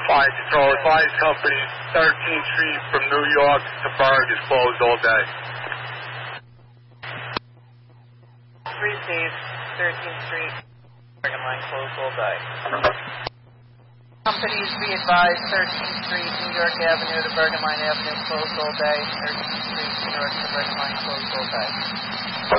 Fire Control, advise companies 13th Street from New York to Berg is closed all day. Received. 13th Street, Bergen line closed all day. Companies be advised 13th Street, New York Avenue to Bergen Line Avenue closed all day. 13th Street, New York to Bergen Line closed all day.